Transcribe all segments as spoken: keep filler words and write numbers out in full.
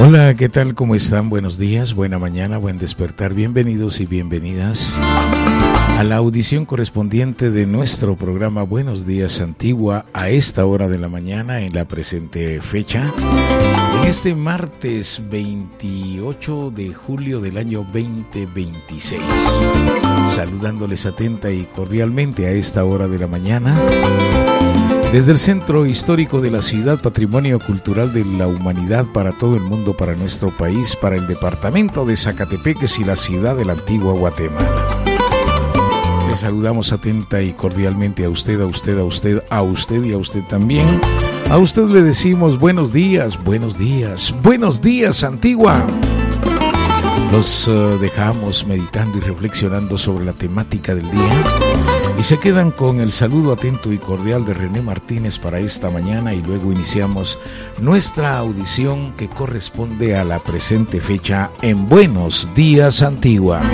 Hola, ¿qué tal? ¿Cómo están? Buenos días, buena mañana, buen despertar. Bienvenidos y bienvenidas a la audición correspondiente de nuestro programa Buenos Días Antigua a esta hora de la mañana en la presente fecha. En este martes veintiocho de julio del año veinte veintiséis. Saludándoles atenta y cordialmente a esta hora de la mañana. Desde el Centro Histórico de la Ciudad, Patrimonio Cultural de la Humanidad para todo el mundo, para nuestro país, para el departamento de Zacatepeques y la ciudad de la antigua Guatemala. Les saludamos atenta y cordialmente a usted, a usted, a usted, a usted y a usted también. A usted le decimos buenos días, buenos días, buenos días, Antigua. Los uh, dejamos meditando y reflexionando sobre la temática del día y se quedan con el saludo atento y cordial de René Martínez para esta mañana, y luego iniciamos nuestra audición que corresponde a la presente fecha en Buenos Días Antigua.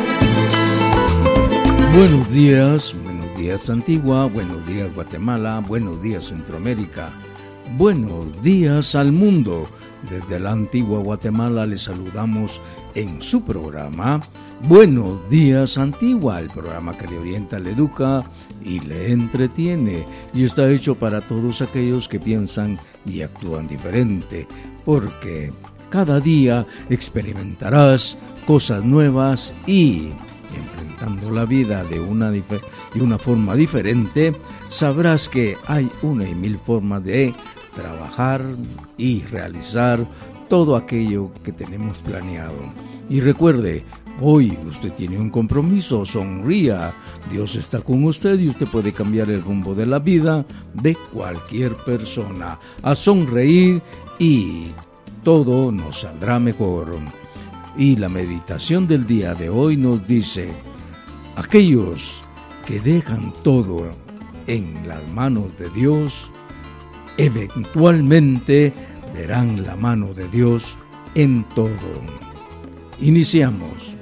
Buenos días, buenos días Antigua, buenos días Guatemala, buenos días Centroamérica, buenos días al mundo. Desde la antigua Guatemala les saludamos en su programa Buenos Días Antigua, el programa que le orienta, le educa y le entretiene, y está hecho para todos aquellos que piensan y actúan diferente, porque cada día experimentarás cosas nuevas y, enfrentando la vida de una, dif- de una forma diferente, sabrás que hay una y mil formas de trabajar y realizar todo aquello que tenemos planeado. Y recuerde, hoy usted tiene un compromiso, sonría, Dios está con usted y usted puede cambiar el rumbo de la vida de cualquier persona. A sonreír y todo nos saldrá mejor. Y la meditación del día de hoy nos dice: aquellos que dejan todo en las manos de Dios, eventualmente verán la mano de Dios en todo. Iniciamos.